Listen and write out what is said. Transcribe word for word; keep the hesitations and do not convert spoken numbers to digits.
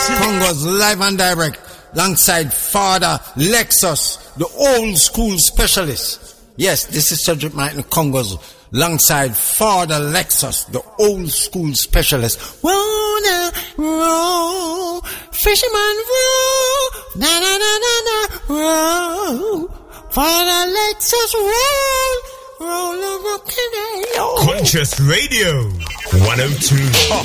Congos live and direct alongside Father Lexus, the old school specialist. Yes, this is Cedric Martin Congos alongside Father Lexus, the old school specialist. Wanna roll, fisherman roll, na na na na na roll. Father Lexus roll, roll over Canada. Conscious Radio one oh two.